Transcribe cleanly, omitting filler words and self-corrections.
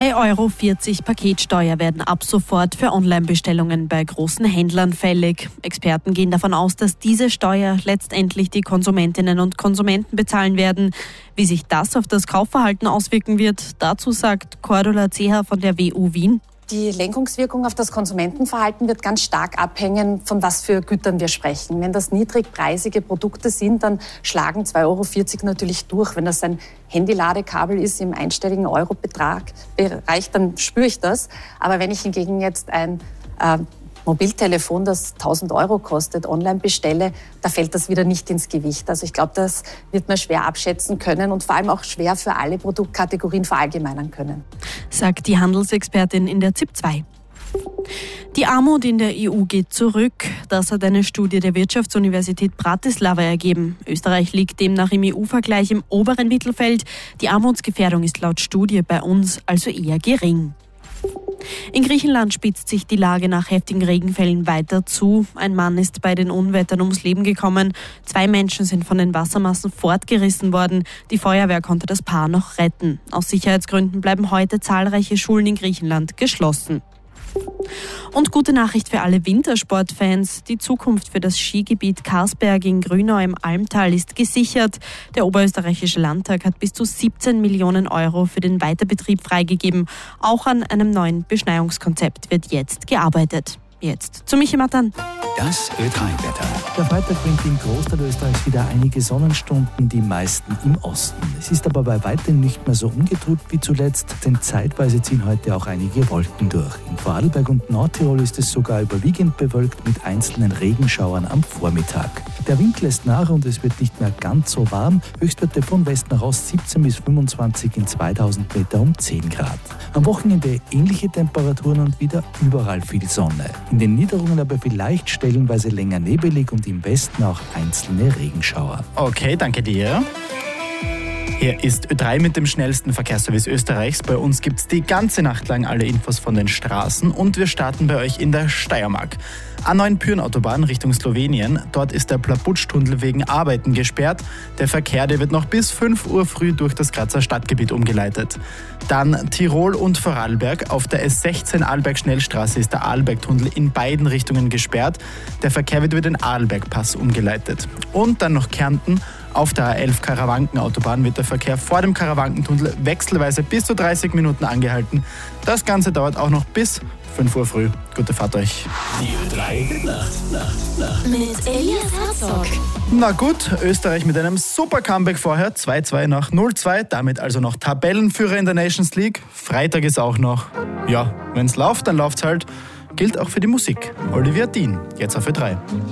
3,40 € Paketsteuer werden ab sofort für Online-Bestellungen bei großen Händlern fällig. Experten gehen davon aus, dass diese Steuer letztendlich die Konsumentinnen und Konsumenten bezahlen werden. Wie sich das auf das Kaufverhalten auswirken wird, dazu sagt Cordula Zeher von der WU Wien. Die Lenkungswirkung auf das Konsumentenverhalten wird ganz stark abhängen, von was für Gütern wir sprechen. Wenn das niedrigpreisige Produkte sind, dann schlagen 2,40 € natürlich durch. Wenn das ein Handyladekabel ist im einstelligen Eurobereich, dann spüre ich das. Aber wenn ich hingegen jetzt ein Mobiltelefon, das 1.000 € kostet, online bestelle, da fällt das wieder nicht ins Gewicht. Also ich glaube, das wird man schwer abschätzen können und vor allem auch schwer für alle Produktkategorien verallgemeinern können. Sagt die Handelsexpertin in der ZIP 2. Die Armut in der EU geht zurück. Das hat eine Studie der Wirtschaftsuniversität Bratislava ergeben. Österreich liegt demnach im EU-Vergleich im oberen Mittelfeld. Die Armutsgefährdung ist laut Studie bei uns also eher gering. In Griechenland spitzt sich die Lage nach heftigen Regenfällen weiter zu. Ein Mann ist bei den Unwettern ums Leben gekommen. 2 Menschen sind von den Wassermassen fortgerissen worden. Die Feuerwehr konnte das Paar noch retten. Aus Sicherheitsgründen bleiben heute zahlreiche Schulen in Griechenland geschlossen. Und gute Nachricht für alle Wintersportfans. Die Zukunft für das Skigebiet Karsberg in Grünau im Almtal ist gesichert. Der Oberösterreichische Landtag hat bis zu 17 Millionen € für den Weiterbetrieb freigegeben. Auch an einem neuen Beschneiungskonzept wird jetzt gearbeitet. Jetzt zu Michi Matan. Das Ö3-Wetter. Der Freitag bringt im Großteil Österreichs wieder einige Sonnenstunden, die meisten im Osten. Es ist aber bei weitem nicht mehr so ungetrübt wie zuletzt, denn zeitweise ziehen heute auch einige Wolken durch. In Vorarlberg und Nordtirol ist es sogar überwiegend bewölkt mit einzelnen Regenschauern am Vormittag. Der Wind lässt nach und es wird nicht mehr ganz so warm. Höchstwerte von West nach Ost 17 bis 25 in 2000 Meter um 10 Grad. Am Wochenende ähnliche Temperaturen und wieder überall viel Sonne. In den Niederungen aber vielleicht stellenweise länger nebelig und im Westen auch einzelne Regenschauer. Okay, danke dir. Hier ist Ö3 mit dem schnellsten Verkehrsservice Österreichs. Bei uns gibt es die ganze Nacht lang alle Infos von den Straßen und wir starten bei euch in der Steiermark. A9 Pyhrn-Autobahn Richtung Slowenien. Dort ist der Plabutsch-Tunnel wegen Arbeiten gesperrt. Der Verkehr, der wird noch bis 5 Uhr früh durch das Grazer Stadtgebiet umgeleitet. Dann Tirol und Vorarlberg. Auf der S16 Arlberg-Schnellstraße ist der Arlberg-Tunnel in beiden Richtungen gesperrt. Der Verkehr wird über den Arlberg-Pass umgeleitet. Und dann noch Kärnten. Auf der A11 Karawanken-Autobahn wird der Verkehr vor dem Karawankentunnel wechselweise bis zu 30 Minuten angehalten. Das Ganze dauert auch noch bis 5 Uhr früh. Gute Fahrt euch. Die Ö3 Nacht. Mit Elias Herzog. Na gut, Österreich mit einem super Comeback vorher. 2-2 nach 0-2. Damit also noch Tabellenführer in der Nations League. Freitag ist auch noch. Ja, wenn's läuft, dann läuft's halt. Gilt auch für die Musik. Olivia Dean, jetzt auf Ö3.